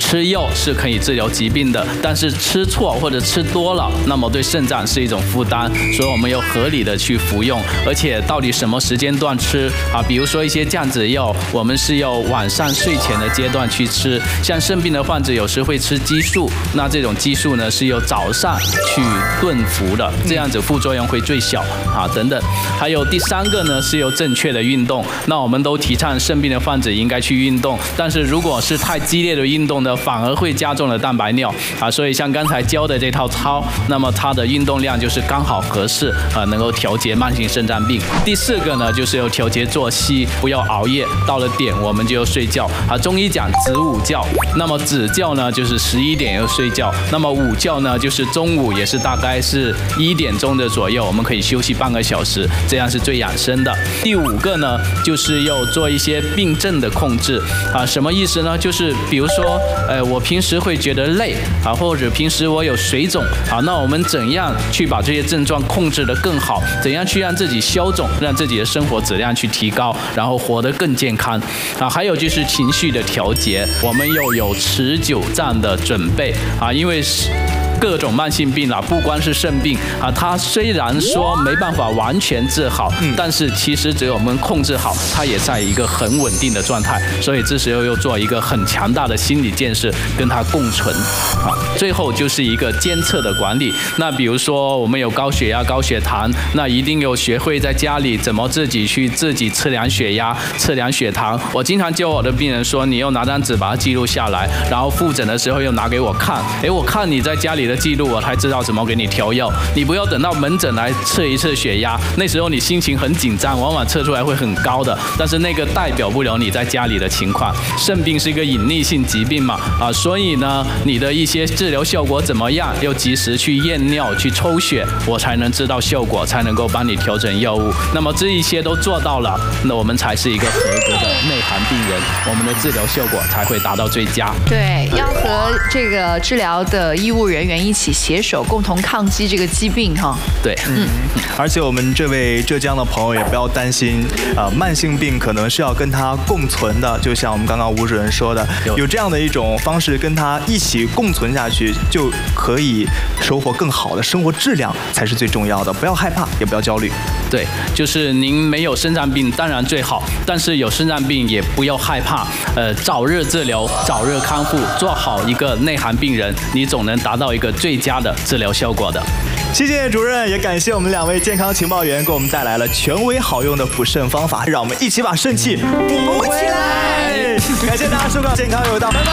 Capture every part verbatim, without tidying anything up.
吃药是可以治疗疾病的，但是吃错或者吃多了，那么对肾脏是一种负担，所以我们要合理的去服用，而且到底什么时间段吃啊？比如说一些降脂药，我们是要晚上睡前的阶段去吃，像肾病的患者有时会吃激素，那这种激素呢是由早上去顿服的，这样子副作用会最小啊等等。还有第三个呢是由正确的运动，那我们都提倡肾病的患者应该去运动，但是如果是太激烈的运动呢，反而会加重了蛋白尿啊，所以像刚才教的这套操，那么它的运动量就是刚好合适啊，能够调节慢性肾脏病。第四个呢就是要调节作息，不要熬夜，到了点我们就要睡觉啊。中医讲子午觉，那么子觉呢就是十一点要睡觉，那么午觉呢就是中午也是大概是一点钟的左右，我们可以休息半个小时，这样是最养生的。第五个呢就是要做一些病症的控制啊，什么意思呢？就是比如说，呃，我平时会觉得累啊，或者平时我有水肿啊，那我们怎样去把这些症状控制得更好？怎样去让自己消肿，让自己的生活质量去提高，然后活得更健康啊？还有就是情绪的调节，我们要有持久战的准备啊，因为是各种慢性病啊，不光是肾病啊，它虽然说没办法完全治好，嗯、但是其实只有我们控制好，它也在一个很稳定的状态。所以这时候又做一个很强大的心理建设，跟它共存啊。最后就是一个监测的管理。那比如说我们有高血压、高血糖，那一定有学会在家里怎么自己去自己测量血压、测量血糖。我经常教我的病人说，你要拿张纸把它记录下来，然后复诊的时候又拿给我看。哎，我看你在家里的记录，我才知道怎么给你调药。你不要等到门诊来测一测血压，那时候你心情很紧张，往往测出来会很高的，但是那个代表不了你在家里的情况。肾病是一个隐匿性疾病嘛，啊，所以呢，你的一些治疗效果怎么样，要及时去验尿、去抽血，我才能知道效果，才能够帮你调整药物。那么这一些都做到了，那我们才是一个合格的内涵病人，我们的治疗效果才会达到最佳。 对，要和这个治疗的医务人员一起携手，共同抗击这个疾病哈。 对， 嗯，而且我们这位浙江的朋友也不要担心，呃，慢性病可能是要跟它共存的，就像我们刚刚吴主任说的，有这样的一种方式跟它一起共存下去，就可以收获更好的生活质量，才是最重要的。不要害怕，也不要焦虑。 对，就是您没有肾脏病当然最好，但是有肾脏病也不要害怕，呃，早日治疗，早日康复，做好一个内涵病人，你总能达到一个最佳的治疗效果的。 谢谢主任，也感谢我们两位健康情报员给我们带来了权威好用的补肾方法，让我们一起把肾气补起来。感谢大家收看《健康有道》，拜拜。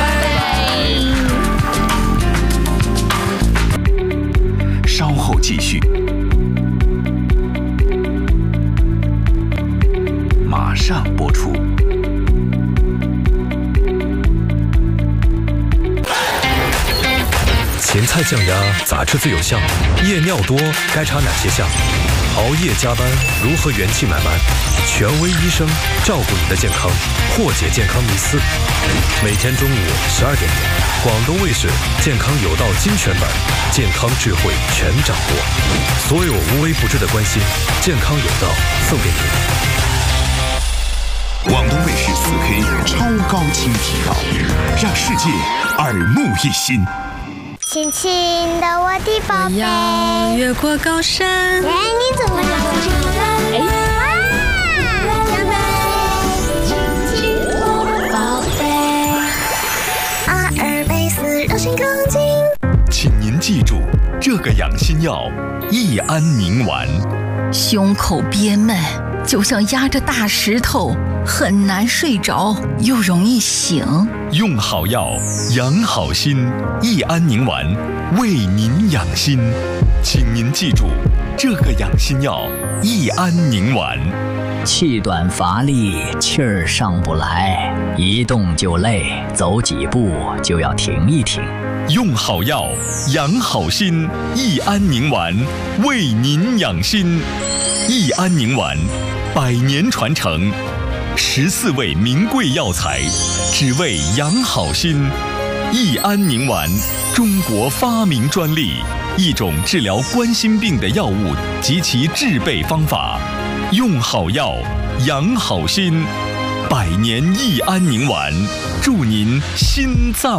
稍后继续，马上播出。 芹菜降压咋吃最有效？夜尿多该查哪些项？熬夜加班如何元气满满？权威医生照顾你的健康，破解健康迷思。每天中午十二点，广东卫视健康有道精选版，健康智慧全掌握，所有无微不至的关心，健康有道送给你。 广东卫视四 K 超高清频道，让世界耳目一新。 亲亲的我的宝贝， 我要越过高山。 哎，你怎么了？哎，哇！亲亲我的宝贝，阿尔卑斯柔性更紧。 请您记住这个养心药益安宁丸。 胸口憋闷，就像压着大石头，很难睡着，又容易醒。 用好药，养好心，益安宁丸为您养心。请您记住这个养心药益安宁丸。 气短乏力，气儿上不来，一动就累，走几步就要停一停。 用好药，养好心，益安宁丸为您养心。益安宁丸，百年传承，十四味名贵药材，只为养好心。益安宁丸，中国发明专利，一种治疗冠心病的药物及其制备方法。用好药，养好心，百年益安宁丸，祝您心脏